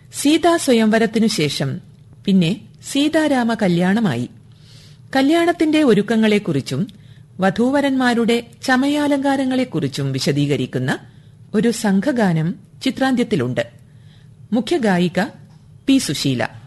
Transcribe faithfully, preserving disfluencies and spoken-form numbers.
സീതാ സ്വയംവരത്തിനു ശേഷം പിന്നെ സീതാരാമ കല്യാണമായി. കല്യാണത്തിന്റെ ഒരുക്കങ്ങളെക്കുറിച്ചും വധൂവരന്മാരുടെ ചമയാലങ്കാരങ്ങളെക്കുറിച്ചും വിശദീകരിക്കുന്ന ഒരു സംഘഗാനം ചിത്രാന്ത്യത്തിലുണ്ട്. മുഖ്യഗായിക പി സുശീല.